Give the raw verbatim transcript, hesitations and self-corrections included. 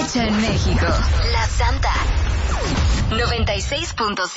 escucha en México. La Santa. noventa y seis punto cinco